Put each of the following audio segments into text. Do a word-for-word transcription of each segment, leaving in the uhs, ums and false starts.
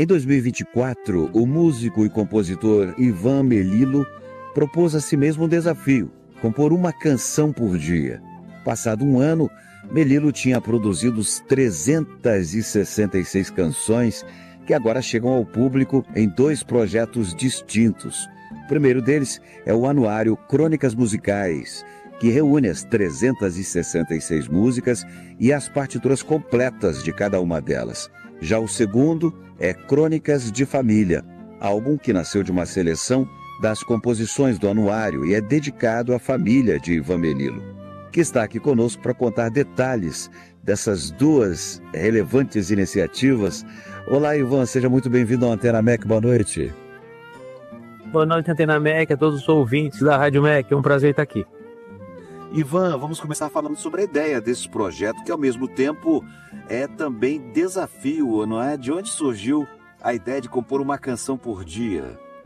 Em dois mil e vinte e quatro, o músico e compositor Ivan Melilo propôs a si mesmo um desafio: compor uma canção por dia. Passado um ano, Melilo tinha produzido trezentas e sessenta e seis canções que agora chegam ao público em dois projetos distintos. O primeiro deles é o anuário Crônicas Musicais, que reúne as trezentas e sessenta e seis músicas e as partituras completas de cada uma delas. Já o segundo é Crônicas de Família, álbum que nasceu de uma seleção das composições do anuário e é dedicado à família de Ivan Melilo, que está aqui conosco para contar detalhes dessas duas relevantes iniciativas. Olá, Ivan, seja muito bem-vindo ao Antena M E C, boa noite. Boa noite, Antena M E C, a todos os ouvintes da Rádio M E C, é um prazer estar aqui. Ivan, vamos começar falando sobre a ideia desse projeto, que ao mesmo tempo é também desafio, não é? De onde surgiu a ideia de compor uma canção por dia?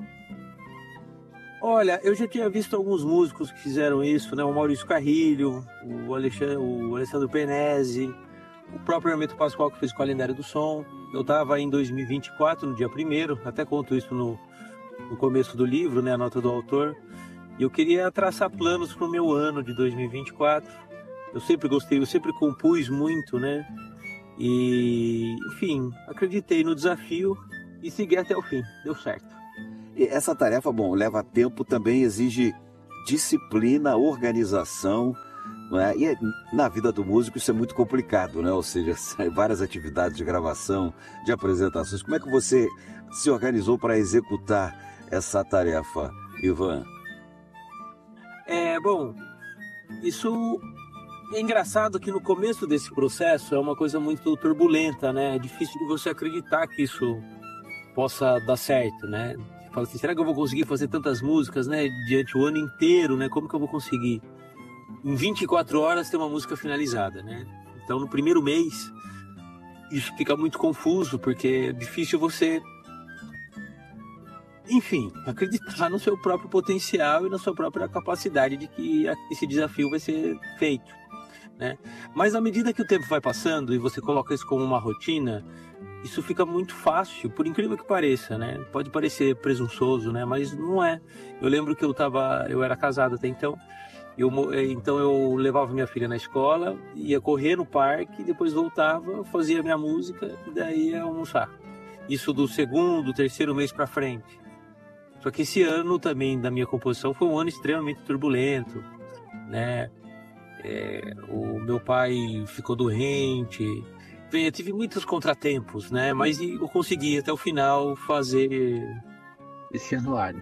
Olha, eu já tinha visto alguns músicos que fizeram isso, né? O Maurício Carrilho, o Alexandre, o Alessandro Penese, o próprio Hermeto Pascoal, que fez o Calendário do Som. Eu estava em dois mil e vinte e quatro, no dia primeiro, até conto isso no, no começo do livro, né? A nota do autor. E eu queria traçar planos para o meu ano de dois mil e vinte e quatro. Eu sempre gostei, eu sempre compus muito, né? E, enfim, acreditei no desafio e segui até o fim. Deu certo. E essa tarefa, bom, leva tempo, também exige disciplina, organização, não é? E na vida do músico isso é muito complicado, né? Ou seja, várias atividades de gravação, de apresentações. Como é que você se organizou para executar essa tarefa, Ivan? É, bom, isso é engraçado que no começo desse processo é uma coisa muito turbulenta, né? É difícil de você acreditar que isso possa dar certo, né? Você fala assim, será que eu vou conseguir fazer tantas músicas, né? Diante o ano inteiro, né? Como que eu vou conseguir em vinte e quatro horas ter uma música finalizada, né? Então no primeiro mês isso fica muito confuso, porque é difícil você, enfim, acreditar no seu próprio potencial e na sua própria capacidade de que esse desafio vai ser feito, né? Mas à medida que o tempo vai passando e você coloca isso como uma rotina, isso fica muito fácil, por incrível que pareça, né? Pode parecer presunçoso, né? Mas não é. Eu lembro que eu tava, eu era casado até então, eu, então eu levava minha filha na escola, ia correr no parque, depois voltava, fazia minha música e daí ia almoçar. Isso do segundo, terceiro mês para frente. Só que esse ano também da minha composição foi um ano extremamente turbulento, né? É, o meu pai ficou doente, eu tive muitos contratempos, né? Mas eu consegui até o final fazer esse anuário.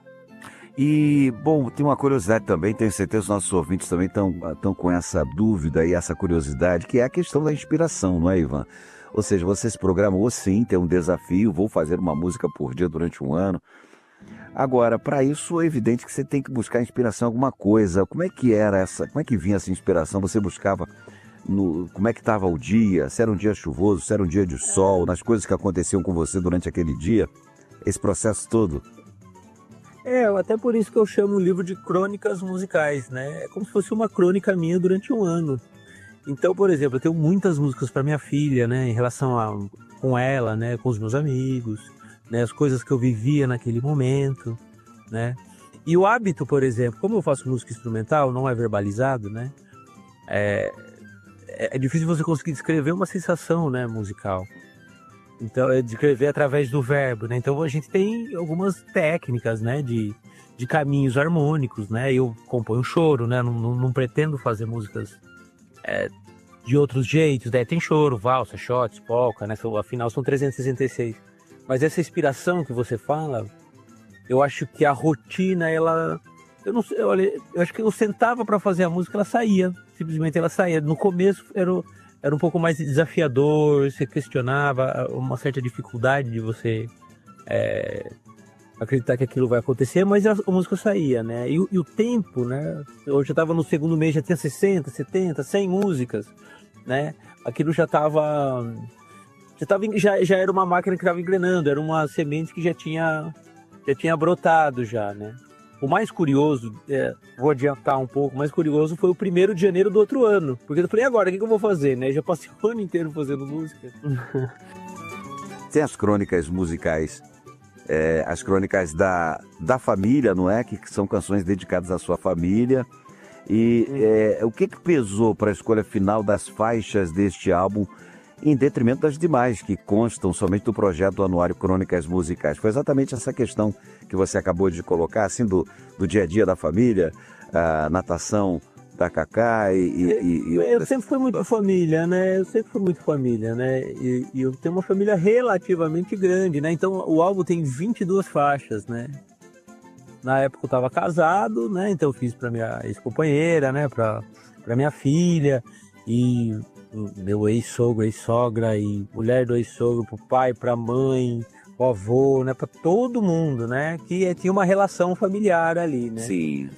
E, bom, tem uma curiosidade também, tenho certeza que os nossos ouvintes também estão, estão com essa dúvida e essa curiosidade, que é a questão da inspiração, não é, Ivan? Ou seja, você se programou sim, tem um desafio, vou fazer uma música por dia durante um ano. Agora, para isso é evidente que você tem que buscar inspiração em alguma coisa. Como é que era essa, como é que vinha essa inspiração? Você buscava, no, como é que estava o dia? Se era um dia chuvoso, se era um dia de sol, nas coisas que aconteciam com você durante aquele dia? Esse processo todo? É, até por isso que eu chamo o livro de Crônicas Musicais, né? É como se fosse uma crônica minha durante um ano. Então, por exemplo, eu tenho muitas músicas para minha filha, né? Em relação a com ela, né? Com os meus amigos, né, as coisas que eu vivia naquele momento, né? E o hábito, por exemplo, como eu faço música instrumental, não é verbalizado, né? É, é difícil você conseguir descrever uma sensação, né, musical. Então, é descrever através do verbo, né? Então a gente tem algumas técnicas, né, de, de caminhos harmônicos, né? Eu componho choro, né? Não, não, não pretendo fazer músicas é, de outros jeitos, né? Tem choro, valsa, shots, polka, né? Afinal são trezentos e sessenta e seis. Mas essa inspiração que você fala, eu acho que a rotina, ela... Eu, não, eu, eu acho que eu sentava para fazer a música, ela saía. Simplesmente ela saía. No começo era, era um pouco mais desafiador, você questionava uma certa dificuldade de você é, acreditar que aquilo vai acontecer, mas a, a música saía, né? E, e o tempo, né? Eu já estava no segundo mês, já tinha sessenta, setenta, cem músicas, né? Aquilo já estava... Já, tava, já, já era uma máquina que estava engrenando, era uma semente que já tinha, já tinha brotado já, né? O mais curioso, é, vou adiantar um pouco, o mais curioso foi o primeiro de janeiro do outro ano. Porque eu falei, e agora, o que, que eu vou fazer, né? Já passei o ano inteiro fazendo música. tem as crônicas musicais, é, as crônicas da, da família, não é? Que são canções dedicadas à sua família. E é, o que, que pesou para a escolha final das faixas deste álbum, em detrimento das demais, que constam somente do projeto do Anuário Crônicas Musicais? Foi exatamente essa questão que você acabou de colocar, assim, do, do dia a dia da família, a natação da Cacá e... e, e... Eu sempre fui muito família, né? Eu sempre fui muito família, né? E, e eu tenho uma família relativamente grande, né? Então o álbum tem vinte e duas faixas, né? Na época eu estava casado, né? Então eu fiz para minha ex-companheira, né? Para para minha filha e meu ex-sogro, ex-sogra e mulher do ex-sogro, pro pai, pra mãe, pro avô, né? Para todo mundo, né? Que tinha uma relação familiar ali, né? Sim.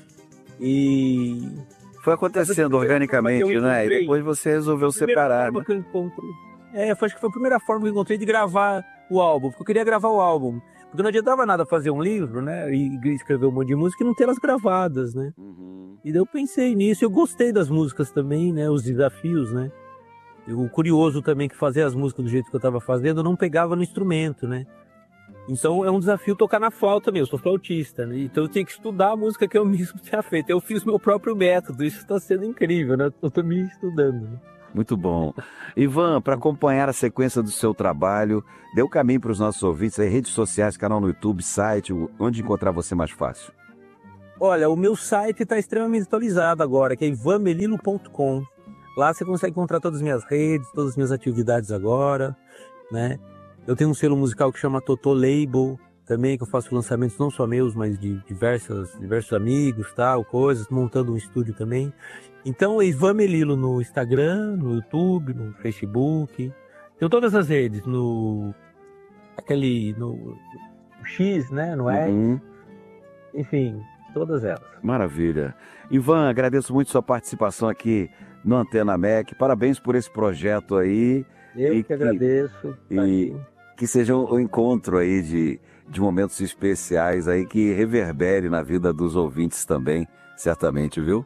E foi acontecendo organicamente, né? E depois você resolveu separar, né? Que eu encontrei, é, foi, acho que foi a primeira forma que eu encontrei de gravar o álbum, porque eu queria gravar o álbum. Porque não adiantava nada fazer um livro, né? E escrever um monte de música e não ter elas gravadas, né? Uhum. E daí eu pensei nisso, eu gostei das músicas também, né? Os desafios, né? O curioso também que fazer as músicas do jeito que eu tava fazendo, eu não pegava no instrumento, né? Então é um desafio tocar na flauta mesmo, eu sou flautista, né? Então eu tinha que estudar a música que eu mesmo tinha feito. Eu fiz meu próprio método, isso está sendo incrível, né? Eu tô me estudando, né? Muito bom. Ivan, para acompanhar a sequência do seu trabalho, dê o caminho para os nossos ouvintes, aí, redes sociais, canal no YouTube, site, onde encontrar você mais fácil. Olha, o meu site está extremamente atualizado agora, que é ivan melilo ponto com. Lá você consegue encontrar todas as minhas redes, todas as minhas atividades agora, né? Eu tenho um selo musical que chama Totô Label, também, que eu faço lançamentos não só meus, mas de diversos, diversos amigos, tal, coisas, montando um estúdio também. Então, Ivan Melilo no Instagram, no YouTube, no Facebook. Tenho todas as redes, no aquele no, no X, né, no X. Uhum. Enfim, todas elas. Maravilha. Ivan, agradeço muito sua participação aqui no Antena M E C. Parabéns por esse projeto aí. Eu e que agradeço. E que seja um encontro aí de, de momentos especiais aí que reverbere na vida dos ouvintes também, certamente, viu?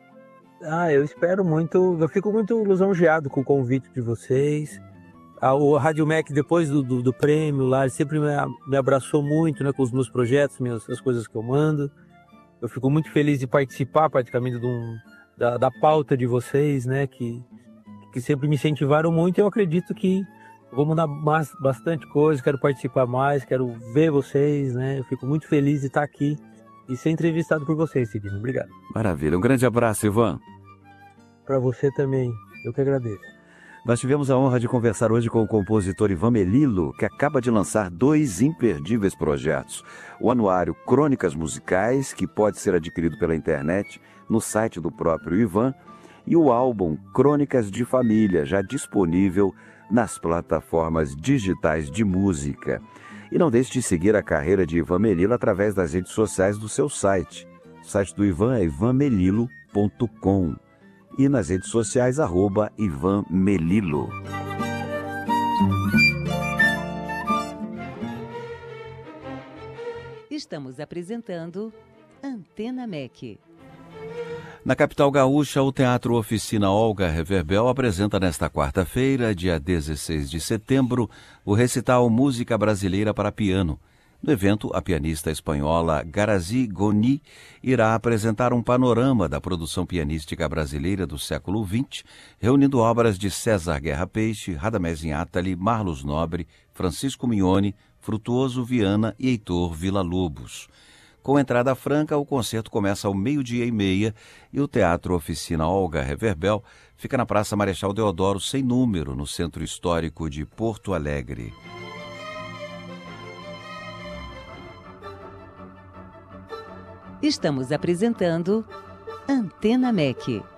Ah, eu espero muito, eu fico muito lisonjeado com o convite de vocês. O Rádio M E C, depois do, do, do prêmio lá, ele sempre me, me abraçou muito, né, com os meus projetos, minhas, as coisas que eu mando. Eu fico muito feliz de participar praticamente de um, da, da pauta de vocês, né, que, que sempre me incentivaram muito. E eu acredito que vou mandar mais, bastante coisa, quero participar mais, quero ver vocês, né. Eu fico muito feliz de estar aqui e ser entrevistado por vocês, Cirino. Obrigado. Maravilha. Um grande abraço, Ivan. Para você também. Eu que agradeço. Nós tivemos a honra de conversar hoje com o compositor Ivan Melilo, que acaba de lançar dois imperdíveis projetos. O anuário Crônicas Musicais, que pode ser adquirido pela internet no site do próprio Ivan, e o álbum Crônicas de Família, já disponível nas plataformas digitais de música. E não deixe de seguir a carreira de Ivan Melilo através das redes sociais do seu site. O site do Ivan é ivan melilo ponto com. E nas redes sociais, arroba Ivan Melilo. Estamos apresentando Antena M E C. Na capital gaúcha, o Teatro Oficina Olga Reverbel apresenta nesta quarta-feira, dia dezesseis de setembro, o recital Música Brasileira para Piano. No evento, a pianista espanhola Garazi Goni irá apresentar um panorama da produção pianística brasileira do século vinte, reunindo obras de César Guerra Peixe, Radamés Inátali, Marlos Nobre, Francisco Mignone, Frutuoso Viana e Heitor Villa-Lobos. Com entrada franca, o concerto começa ao meio-dia e meia e o Teatro Oficina Olga Reverbel fica na Praça Marechal Deodoro, sem número, no Centro Histórico de Porto Alegre. Estamos apresentando Antena M E C.